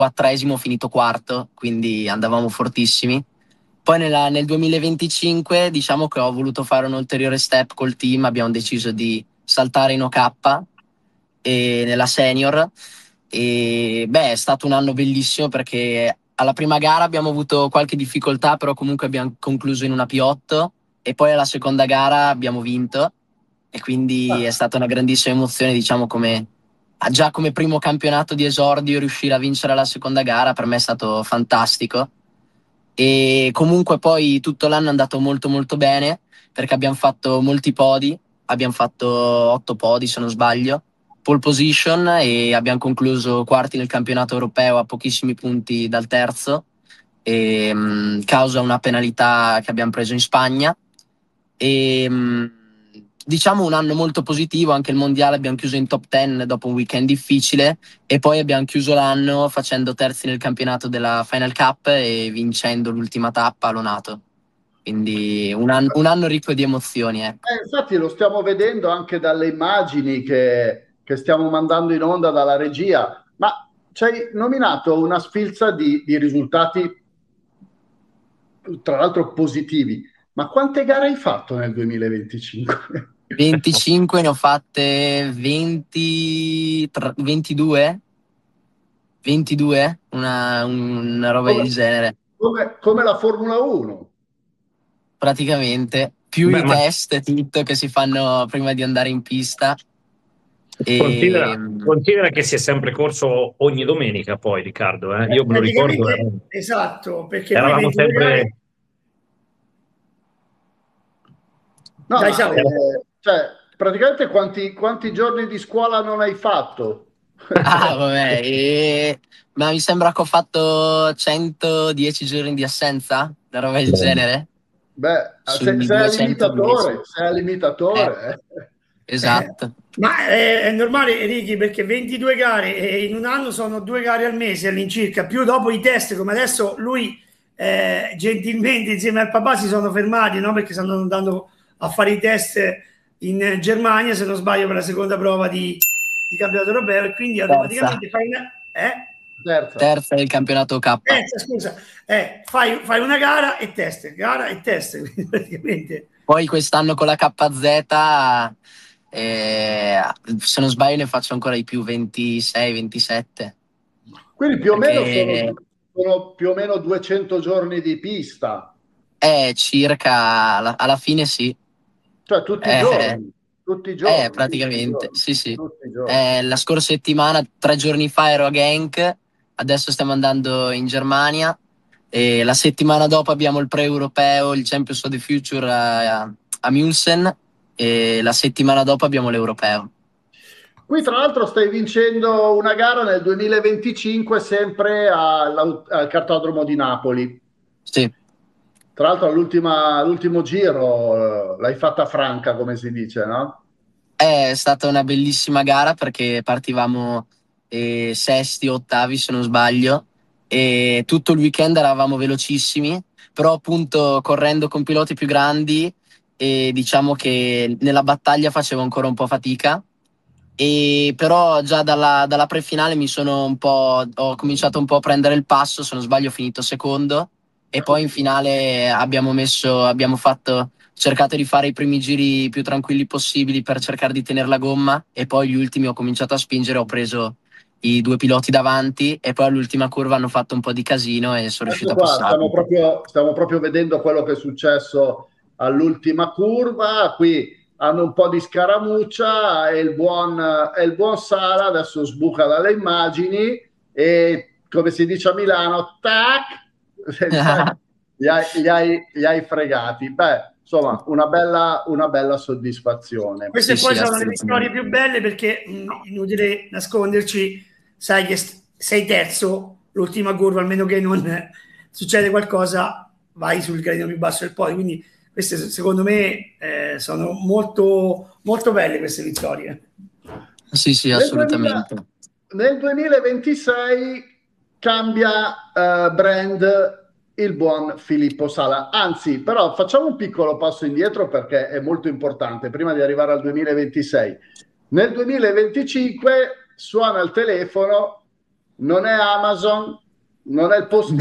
4esimo, finito quarto, quindi andavamo fortissimi. Poi nel 2025 diciamo che ho voluto fare un ulteriore step col team, abbiamo deciso di saltare in OK e nella senior e beh, è stato un anno bellissimo perché alla prima gara abbiamo avuto qualche difficoltà, però comunque abbiamo concluso in una P8 e poi alla seconda gara abbiamo vinto e quindi è stata una grandissima emozione, diciamo, come già come primo campionato di esordio riuscire a vincere la seconda gara per me è stato fantastico. E comunque poi tutto l'anno è andato molto molto bene perché abbiamo fatto molti podi, abbiamo fatto 8 podi se non sbaglio, pole position, e abbiamo concluso quarti nel campionato europeo a pochissimi punti dal terzo e, causa una penalità che abbiamo preso in Spagna e diciamo un anno molto positivo. Anche il mondiale abbiamo chiuso in top 10 dopo un weekend difficile e poi abbiamo chiuso l'anno facendo terzi nel campionato della Final Cup e vincendo l'ultima tappa a Lonato, quindi un anno ricco di emozioni, ecco. Infatti lo stiamo vedendo anche dalle immagini che stiamo mandando in onda dalla regia, ma ci hai nominato una sfilza di risultati, tra l'altro positivi. Ma quante gare hai fatto nel 2025? 25 ne ho fatte 20, 22, 22, una roba Come, del genere, come la Formula 1. praticamente, più Beh, i ma test e tutto che si fanno prima di andare in pista. E, considera che si è sempre corso ogni domenica, poi, Riccardo, io me lo ricordo, Praticamente, esatto, perché lui eravamo 22 sempre. gare. No, Dai, ma Sal. cioè, praticamente quanti giorni di scuola non hai fatto? vabbè, ma mi sembra che ho fatto 110 giorni di assenza, una roba del genere, Beh, sui sei al 210. limitatore, sei al Eh, limitatore. esatto. Ma è normale, Ricky, perché 22 gare e in un anno sono 2 gare al mese all'incirca, più dopo i test, come adesso lui gentilmente insieme al papà si sono fermati, no? Perché stanno andando a fare i test in Germania, se non sbaglio, per la seconda prova di campionato europeo e quindi Terza, automaticamente fai una... Terza. terza del campionato K. Scusa, fai una gara e test, quindi praticamente... Poi quest'anno con la KZ, se non sbaglio ne faccio ancora di più, 26, 27, Quindi più o meno perché sono più o meno 200 giorni di pista, è circa, alla fine sì. cioè Eh, tutti i giorni, tutti i praticamente, giorni, sì, sì. tutti i giorni. La scorsa settimana, 3 giorni fa ero a Genk, adesso stiamo andando in Germania e la settimana dopo abbiamo il pre-europeo, il Champions of the Future a Mülsen e la settimana dopo abbiamo l'europeo. Qui tra l'altro stai vincendo una gara nel 2025 sempre al cartodromo di Napoli. Sì. Tra l'altro all'ultimo giro l'hai fatta franca, come si dice, no? È stata una bellissima gara perché partivamo sesti, ottavi se non sbaglio e tutto il weekend eravamo velocissimi, però appunto correndo con piloti più grandi e diciamo che nella battaglia facevo ancora un po' fatica e però già dalla prefinale ho cominciato un po' a prendere il passo, se non sbaglio ho finito secondo e poi in finale abbiamo cercato di fare i primi giri più tranquilli possibili per cercare di tenere la gomma e poi gli ultimi ho cominciato a spingere, ho preso i due piloti davanti e poi all'ultima curva hanno fatto un po' di casino e sono riuscito Ecco a qua, passarli. stiamo proprio vedendo quello che è successo all'ultima curva. Qui hanno un po' di scaramuccia e il buon Sala adesso sbuca dalle immagini e, come si dice a Milano, tac, li hai fregati. Beh, insomma, una bella soddisfazione. Sì, Queste poi sì, sono le vittorie assolutamente. più belle perché, inutile nasconderci, sai che sei terzo, l'ultima curva, almeno che non succede qualcosa, vai sul gradino più basso del podio. Quindi queste secondo me sono molto, molto belle queste vittorie. Sì, sì, Nel 2000 assolutamente. nel 2026 cambia brand il buon Filippo Sala. Anzi, però facciamo un piccolo passo indietro perché è molto importante prima di arrivare al 2026. Nel 2025 suona il telefono non è Amazon, non è il post